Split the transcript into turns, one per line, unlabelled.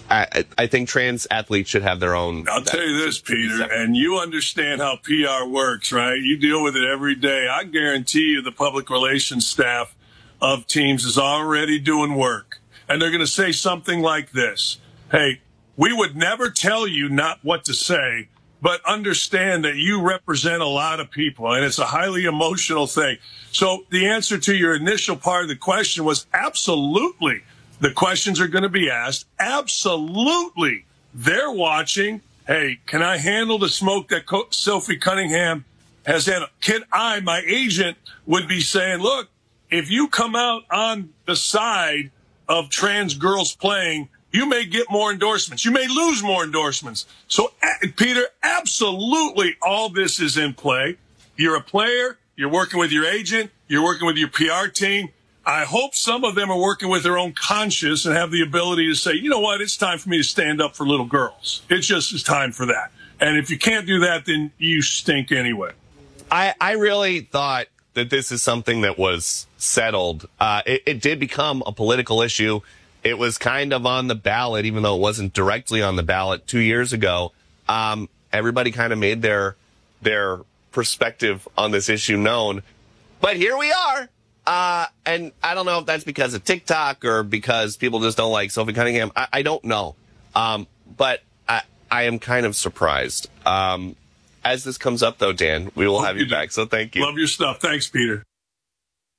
I think trans athletes should have their own.
I'll tell you this, Peter, and you understand how PR works, right? You deal with it every day. I guarantee you the public relations staff of teams is already doing work. And they're going to say something like this. Hey, we would never tell you not what to say, but understand that you represent a lot of people, and it's a highly emotional thing. So the answer to your initial part of the question was absolutely. The questions are going to be asked. Absolutely. They're watching. Hey, can I handle the smoke that Sophie Cunningham has had? My agent would be saying, look, if you come out on the side of trans girls playing, you may get more endorsements. You may lose more endorsements. So, Peter, absolutely all this is in play. You're a player. You're working with your agent. You're working with your PR team. I hope some of them are working with their own conscience and have the ability to say, you know what, it's time for me to stand up for little girls. It's just time for that. And if you can't do that, then you stink anyway.
I really thought that this is something that was settled. It did become a political issue. It was kind of on the ballot, even though it wasn't directly on the ballot 2 years ago. Everybody kind of made their perspective on this issue known. But here we are. And I don't know if that's because of TikTok or because people just don't like Sophie Cunningham. I don't know. But I am kind of surprised. As this comes up, though, Dan, we will have you back. So thank you.
Love your stuff. Thanks, Peter.